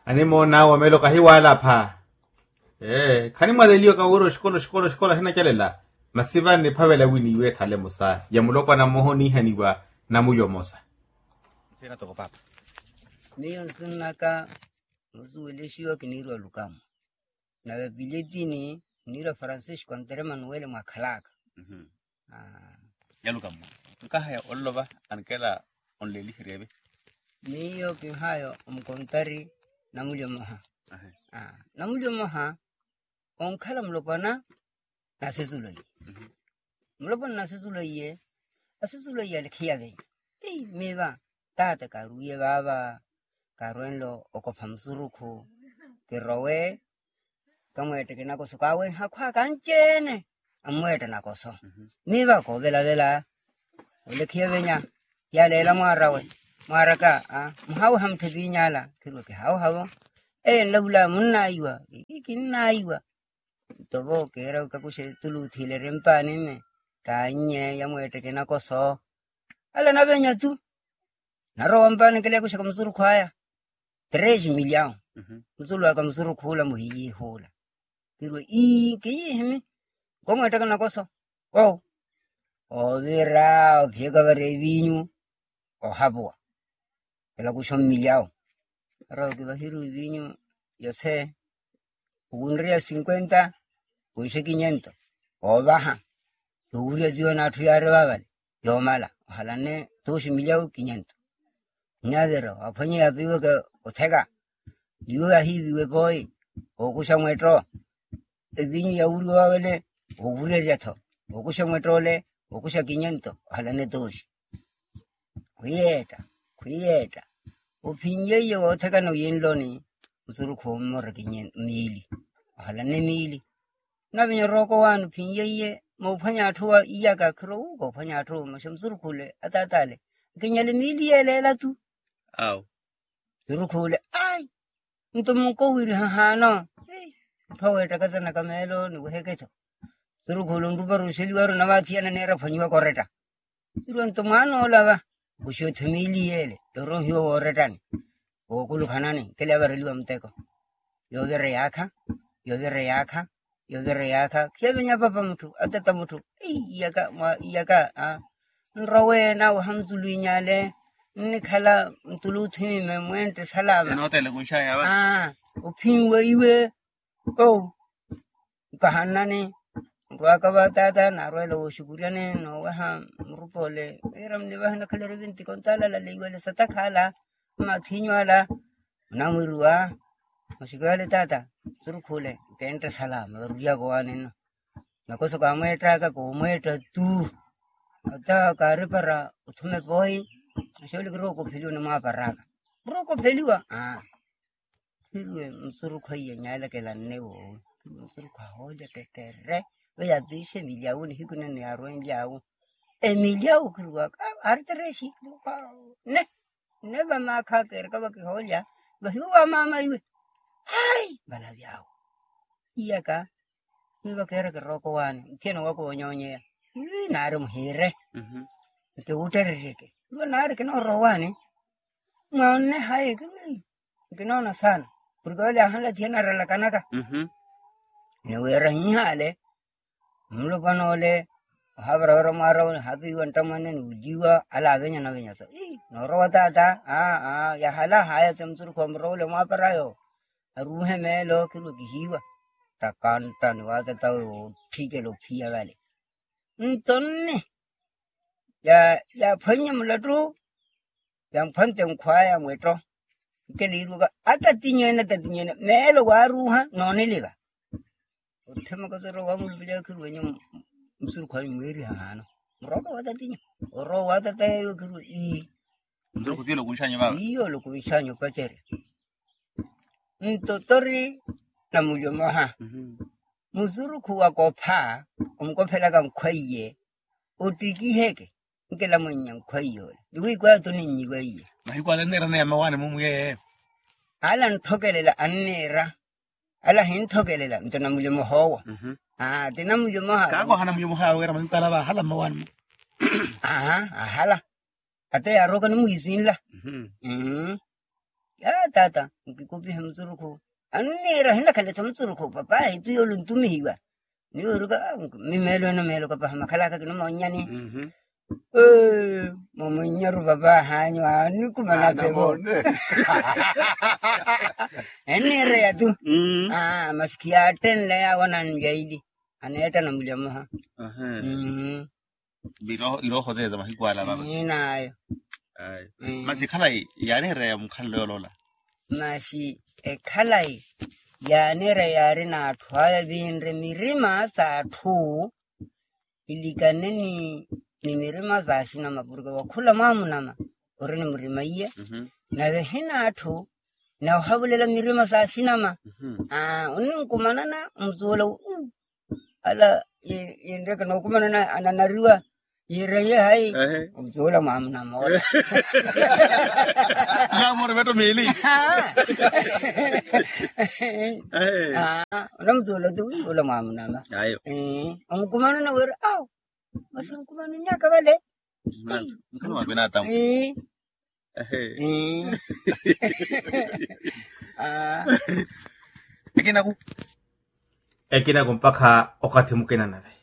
Animo nawo melo kahiwala pha. Khani malelio ka uro shikola hina chalela. Masiva ni pavela wini we thale musa. Ya mulokwa na mohoni haniwa na muyo mosa. Sina toko papa. Niyo sunaka muzueleshiwa kinirwa lukamu. Na biletini nira Francisco Antere Manuel Makalaka. Ya lukamu. Tukahaya olova ankela onleli hirebe. Niyo kinhayo umkontari na mulyo moha. Na mulyo moha onkala mlopana na sezuloi. Mlopana na sezuloi ye. Asezuloi ya likiave. Meva tata karuye baba karuenlo okofamsuruku kirowe kamwete kinakoso kawe hakwa kanchene amwete nakoso miba ko vela ulekiavenya yalela mwarawe mwaraka mhawo hamtebinyala kiroke hawo labula munaiwa ikinaiwa tobo kera kakushe tuluthile rempane me kanye yamwete kinakoso ala nabenya tu naro mpane kile kushaka mzuru kwaya 3 milioni mzulu aka mzuru kula muhiyi hula kirwe kiyihimi komwe taka nakoso ovira vyega varevinyu ohabwa ela kusho milioni ro kiba hiru vinyu yose unria 50 kuishe 500 obaha uria ziwa na tuyare babale yomala halane 2 milioni 500 nyavero afanye yapiwe ka otega diwa hivi we boy okusha mwetro evinyi ya uri wawele obure jato okusha mwetrole okusha 500 halane 2 kuyeta opinye otega no yinloni usuru khomora 500 mili halane mili na binyaroko wanu pinye mofanya atwa iyaka kro go fanya atwa mashumsuru kule atatale kinyale mili yelela tu Zurukule ai ntomuko wiri hahano pawe takazana kamelo ni weheketo Zurukulu ndubaru sheliwaru nawatiana nera fanywa koreta Zuru ntomano lava kushote mili yele yoro hiyo oretani okulu kanani kele abareliwa mteko yodere yaka kiabenya papa mtu atata mtu iyaka nrawe na hamzulu inyale nikhala mtuluthi memwente salama notele kunshaya ba upinwe iwe kahanani ngwaka batata narwelo ushukuriane no waha mrupole eramne bahana khalere binti kontala la leiwele satakhala mathinyala namurwa mushigale tata surukhule kente salama ruya gwaneno nakoso kamweta ka komweta tu ata karipara uthume boy sholi roko pheliwa na maparaka roko pheliwa philwe msurukho yenyala kela newo msurukho hoja tetere weya bishe milioni hikuna ne arwengi awu milioni kirwa artereshi ne ba makha kerka ba hoja ba hiwa mama iwe bala byao iyaka niba kera roko wani keno wako onyonye nare muhire te utereke nare keno rowani ngone haye keno na sana burgole hala tiana rala kanaka ne wera hihale mlo panole habra maro habi wanta manen ujiwa ala benya na benya so no rowata ya hala haya semtur komrole maparayo ruhe melo kiru gihiwa takanta ni wata tawo tike lo pia vale ntonne ya phanya mulato ya phante mkhwaya mwetro keliruga atatinyena melo waruha noneliva uthema kazoro wa mulbile kiru wenye msuru kwa mweri hano mroka watatinya oro watatayo kiru msuru kutilo kunshanyo baba iyo lo kunshanyo pachere ntotori na mulyomoha muzuru kuwa kopha umkophela ka mkhwaye utikiheke nkela munya mkhwayo liwi kwa tuninyi kwaye mahikwa nera na mawane mumuye ala nthokelela annera ala hinthokelela ntona mulyomoho tina mulyomoha kako hana mulyomoha wera mahikwa la hala mawane hala ate aroka ni muisinla ya tata ngikupi mzuruko anira hina kale mzuruko papa itu yo luntumiwa ni uruka mimelo na melo kapa makala ka kino nyani mama nyaru baba hanyo ani kumana sebo enire ya tu maskia ten le awanan jaili aneta na mliamaha biro iro khoze za mahikwala baba inayo masi khalai yani re mkhallo lola masi khalai yani re yari na thwaya binre mirima sa thu ilikaneni ni mirima za shina maburga wakula mamunama orini murima iye na vehina athu na uhabulela mirima za shina ma uninkumanana mzuola ala yendeka na ukumanana ananariwa yireye hai mzuola mamunama ola ya moro beto meli na mzuola tu ola mamunama ayo umukumanana wera au basi mkumana nyaka wale mkano mabena tamu ekinaku mpaka wakati mukena nawe